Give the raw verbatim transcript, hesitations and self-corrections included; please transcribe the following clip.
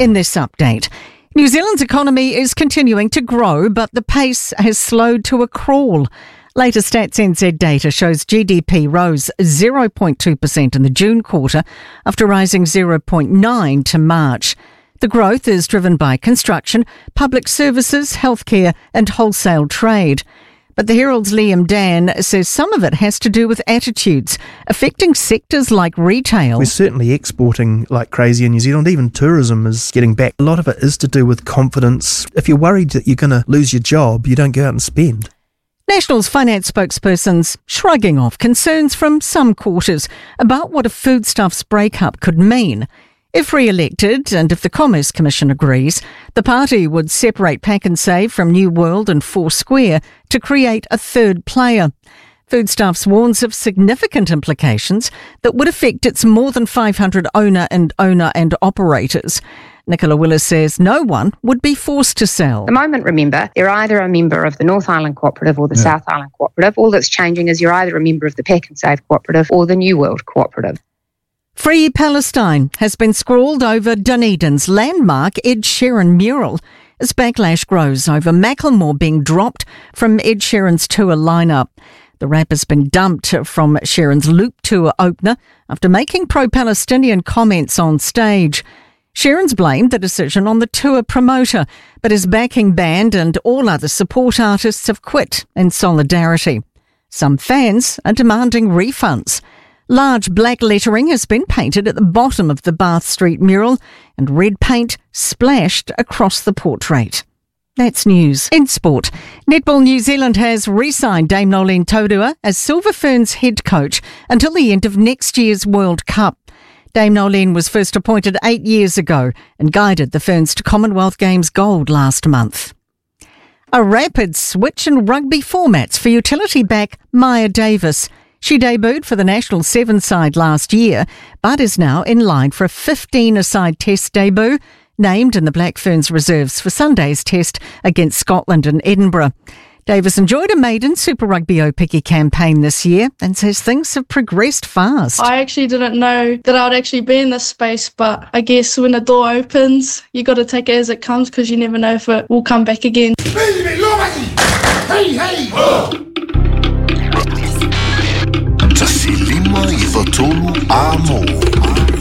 in this update. New Zealand's economy is continuing to grow, but the pace has slowed to a crawl. Latest Stats N Z data shows G D P rose zero point two percent in the June quarter after rising zero point nine percent to March. The growth is driven by construction, public services, healthcare and wholesale trade. But the Herald's Liam Dan says some of it has to do with attitudes affecting sectors like retail. We're certainly exporting like crazy in New Zealand. Even tourism is getting back. A lot of it is to do with confidence. If you're worried that you're going to lose your job, you don't go out and spend. National's finance spokesperson's shrugging off concerns from some quarters about what a foodstuffs breakup could mean. If re-elected, and if the Commerce Commission agrees, the party would separate Pak'nSave from New World and Foursquare to create a third player. Foodstuffs warns of significant implications that would affect its more than five hundred owner and owner and operators. Nicola Willis says no one would be forced to sell. At the moment, remember, you're either a member of the North Island Cooperative or the yeah. South Island Cooperative. All that's changing is you're either a member of the Pak'nSave Cooperative or the New World Cooperative. Free Palestine has been scrawled over Dunedin's landmark Ed Sheeran mural as backlash grows over Macklemore being dropped from Ed Sheeran's tour lineup. The rapper's been dumped from Sheeran's Loop tour opener after making pro-Palestinian comments on stage. Sheeran's blamed the decision on the tour promoter, but his backing band and all other support artists have quit in solidarity. Some fans are demanding refunds. Large black lettering has been painted at the bottom of the Bath Street mural and red paint splashed across the portrait. That's news. In sport, Netball New Zealand has re-signed Dame Nolene Taurua as Silver Ferns head coach until the end of next year's World Cup. Dame Nolene was first appointed eight years ago and guided the Ferns to Commonwealth Games gold last month. A rapid switch in rugby formats for utility back Maya Davis. She debuted for the National Seven side last year, but is now in line for a fifteen-a-side test debut, named in the Black Ferns reserves for Sunday's test against Scotland in Edinburgh. Davis enjoyed a maiden Super Rugby O-Picky campaign this year and says things have progressed fast. I actually didn't know that I'd actually be in this space, but I guess when a door opens, you got to take it as it comes because you never know if it will come back again. Tasilima i fotolu amo.